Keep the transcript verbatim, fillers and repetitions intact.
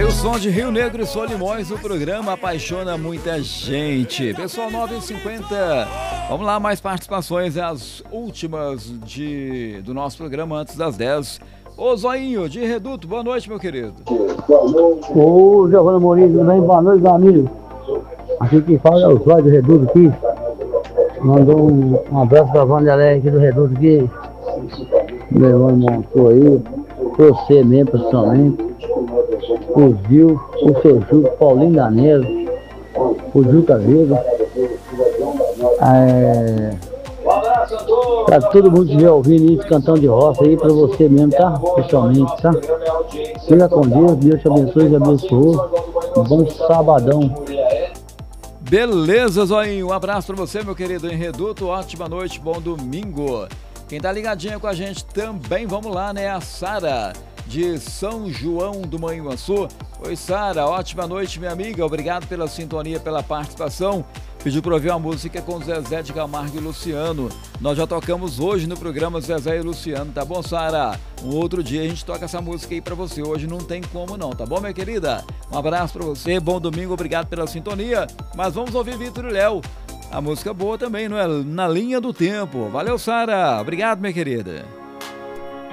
O som de Rio Negro e Solimões, o programa apaixona muita gente. Pessoal, nove e cinquenta. Vamos lá, mais participações, as últimas de, do nosso programa antes das dez. Ô Zoinho, de Reduto, boa noite, meu querido. Ô Giovana Morim, tudo bem? Boa noite, meu amigo. Aqui que fala é o Zóio do Reduto aqui. Mandou um, um abraço pra Vanderlei aqui do Reduto aqui. Meu irmão montou aí. Você mesmo, pessoalmente. O Gil, o seu Gil, Paulinho Danilo, o Juca Vega. É... Pra todo mundo que estiver ouvindo isso, cantão de roça aí, pra você mesmo, tá? Pessoalmente, tá? Fica com Deus, Deus te abençoe, te abençoou. Um bom sabadão. Beleza, Zoinho, um abraço pra você, meu querido, em Reduto, ótima noite, bom domingo. Quem tá ligadinha com a gente também, vamos lá, né? A Sara, de São João do Manhuaçu. Oi, Sara, ótima noite, minha amiga, obrigado pela sintonia, pela participação. Pediu para ouvir uma música com Zezé de Camargo e Luciano. Nós já tocamos hoje no programa Zezé e Luciano, tá bom, Sara? Um outro dia a gente toca essa música aí para você. Hoje não tem como não, tá bom, minha querida? Um abraço para você, bom domingo, obrigado pela sintonia. Mas vamos ouvir Vitor e Léo. A música boa também, não é? Na linha do tempo. Valeu, Sara. Obrigado, minha querida.